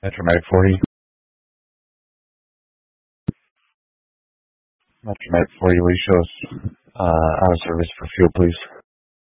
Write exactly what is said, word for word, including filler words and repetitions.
Metromatic forty. Metromatic forty, will you show us uh, out of service for fuel, please?